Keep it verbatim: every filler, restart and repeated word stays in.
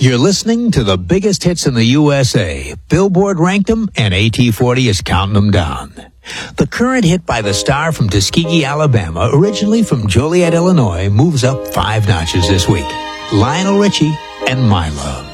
You're listening to the biggest hits in the U S A. Billboard ranked them, and A T forty is counting them down. The current hit by the star from Tuskegee, Alabama, originally from Joliet, Illinois, moves up five notches this week. Lionel Richie and My Love.